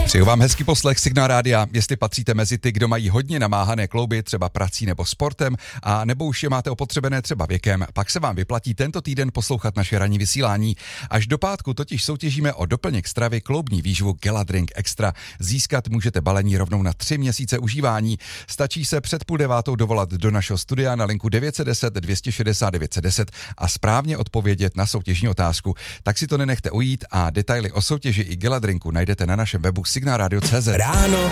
Přeju vám hezký poslech Signál Rádia. Jestli patříte mezi ty, kdo mají hodně namáhané klouby, třeba prací nebo sportem, a nebo už je máte opotřebené třeba věkem, pak se vám vyplatí tento týden poslouchat naše ranní vysílání. Až do pátku totiž soutěžíme o doplněk stravy kloubní výživu Geladrink Extra. Získat můžete balení rovnou na 3 měsíce užívání. Stačí se před 8:30 dovolat do našeho studia na linku 910 260 910 a správně odpovědět na soutěžní otázku. Tak si to nenechte ujít a detaily o soutěži i Geladrinku najdete na našem webu signalradio.cz. Ráno